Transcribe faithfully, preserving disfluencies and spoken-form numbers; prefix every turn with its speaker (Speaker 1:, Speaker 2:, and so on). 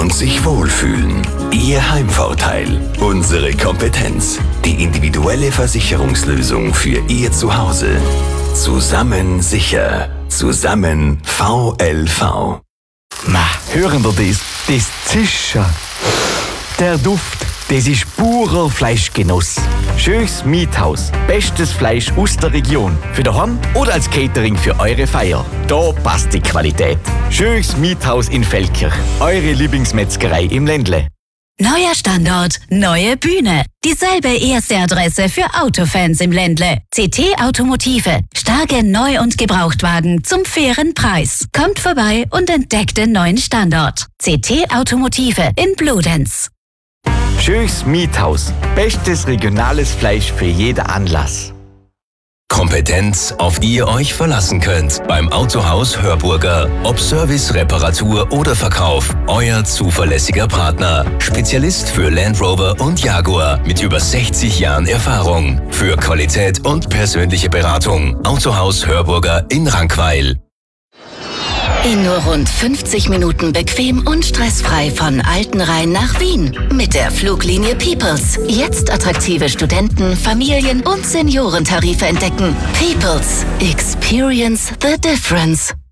Speaker 1: und sich wohlfühlen. Ihr Heimvorteil. Unsere Kompetenz. Die individuelle Versicherungslösung für Ihr Zuhause. Zusammen sicher. Zusammen V L V.
Speaker 2: Ma, hören wir das? Das Zischen. Der Duft, das ist purer Fleischgenuss. Schönes Miethaus. Bestes Fleisch aus der Region. Für daheim oder als Catering für eure Feier. Da passt die Qualität. Schönes Miethaus in Feldkirch. Eure Lieblingsmetzgerei im Ländle.
Speaker 3: Neuer Standort, neue Bühne. Dieselbe erste Adresse für Autofans im Ländle. C T Automotive. Starke Neu- und Gebrauchtwagen zum fairen Preis. Kommt vorbei und entdeckt den neuen Standort. C T Automotive in Bludenz.
Speaker 2: Schönes Miethaus. Bestes regionales Fleisch für jeden Anlass.
Speaker 1: Kompetenz, auf die ihr euch verlassen könnt. Beim Autohaus Hörburger. Ob Service, Reparatur oder Verkauf. Euer zuverlässiger Partner. Spezialist für Land Rover und Jaguar. Mit über sechzig Jahren Erfahrung. Für Qualität und persönliche Beratung. Autohaus Hörburger in Rankweil.
Speaker 3: In nur rund fünfzig Minuten bequem und stressfrei von Altenrhein nach Wien. Mit der Fluglinie Peoples. Jetzt attraktive Studenten-, Familien- und Seniorentarife entdecken. Peoples. Experience the difference.